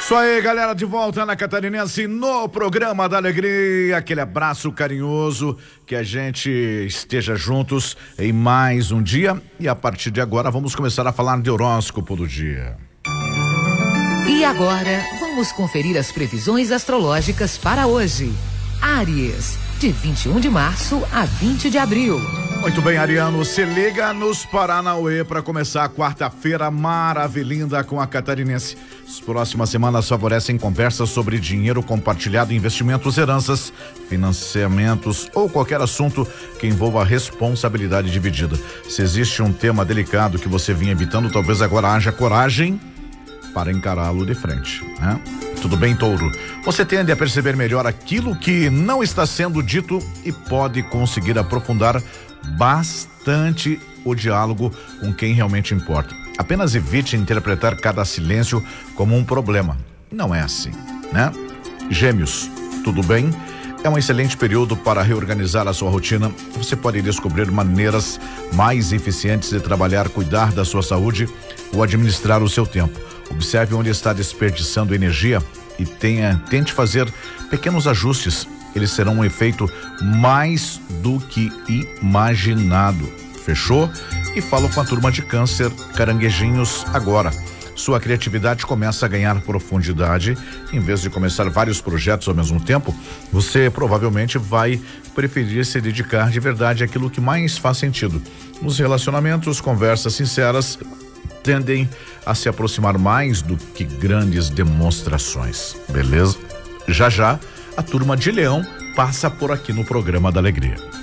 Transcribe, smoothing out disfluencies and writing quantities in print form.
Isso aí, galera, de volta na Catarinense no programa da Alegria. Aquele abraço carinhoso, que a gente esteja juntos em mais um dia. E a partir de agora vamos começar a falar de horóscopo do dia. E agora vamos conferir as previsões astrológicas para hoje. Áries, de 21 de março a 20 de abril. Muito bem, Ariano, se liga nos Paranauê para começar a quarta-feira maravilhinda com a Catarinense. As próximas semanas favorecem conversas sobre dinheiro compartilhado, investimentos, heranças, financiamentos ou qualquer assunto que envolva responsabilidade dividida. Se existe um tema delicado que você vinha evitando, talvez agora haja coragem para encará-lo de frente, né? Tudo bem, Touro? Você tende a perceber melhor aquilo que não está sendo dito e pode conseguir aprofundar bastante o diálogo com quem realmente importa. Apenas evite interpretar cada silêncio como um problema. Não é assim, né? Gêmeos, tudo bem? É um excelente período para reorganizar a sua rotina. Você pode descobrir maneiras mais eficientes de trabalhar, cuidar da sua saúde ou administrar o seu tempo. Observe onde está desperdiçando energia e tente fazer pequenos ajustes. Eles serão um efeito mais do que imaginado. Fechou? E falo com a turma de Câncer, caranguejinhos agora. Sua criatividade começa a ganhar profundidade. Em vez de começar vários projetos ao mesmo tempo, você provavelmente vai preferir se dedicar de verdade àquilo que mais faz sentido. Nos relacionamentos, conversas sinceras tendem a se aproximar mais do que grandes demonstrações, beleza? Já já, a turma de Leão passa por aqui no programa da Alegria.